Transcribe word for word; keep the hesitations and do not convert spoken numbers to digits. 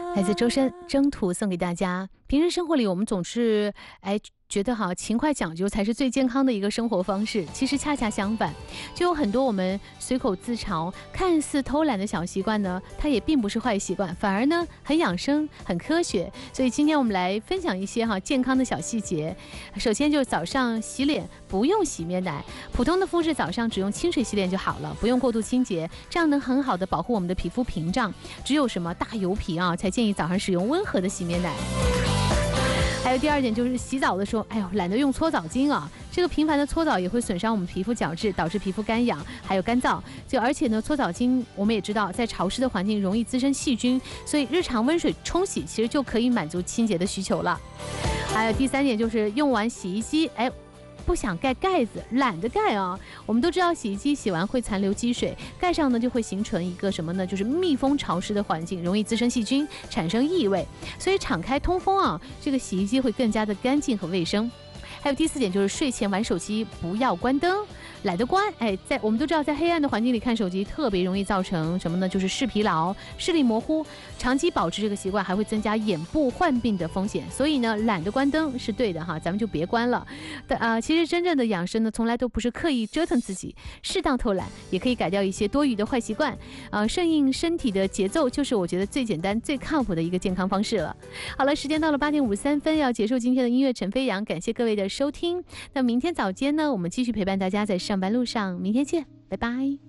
来自周深征途送给大家。平时生活里我们总是哎觉得哈勤快讲究才是最健康的一个生活方式，其实恰恰相反，就有很多我们随口自嘲看似偷懒的小习惯呢，它也并不是坏习惯，反而呢很养生很科学。所以今天我们来分享一些哈健康的小细节。首先就是早上洗脸不用洗面奶，普通的肤质早上只用清水洗脸就好了，不用过度清洁，这样能很好的保护我们的皮肤屏障。只有什么大油皮啊才建议早上使用温和的洗面奶。还有第二点就是洗澡的时候，哎呦懒得用搓澡巾啊，这个频繁的搓澡也会损伤我们皮肤角质，导致皮肤干痒还有干燥。就而且呢，搓澡巾我们也知道在潮湿的环境容易滋生细菌，所以日常温水冲洗其实就可以满足清洁的需求了。还有第三点就是用完洗衣机，哎不想盖盖子，懒得盖啊。我们都知道洗衣机洗完会残留积水，盖上呢就会形成一个什么呢，就是密封潮湿的环境，容易滋生细菌，产生异味。所以敞开通风啊，这个洗衣机会更加的干净和卫生。还有第四点就是睡前玩手机不要关灯，懒得关。哎，在我们都知道在黑暗的环境里看手机特别容易造成什么呢，就是视疲劳视力模糊，长期保持这个习惯还会增加眼部患病的风险。所以呢懒得关灯是对的哈，咱们就别关了。但啊、呃，其实真正的养生呢从来都不是刻意折腾自己，适当偷懒也可以改掉一些多余的坏习惯啊、呃，顺应身体的节奏就是我觉得最简单最靠谱的一个健康方式了。好了，时间到了八点五十三分，要结束今天的音乐陈飞扬，感谢各位的收听。那明天早间呢，我们继续陪伴大家在上班路上，明天见，拜拜。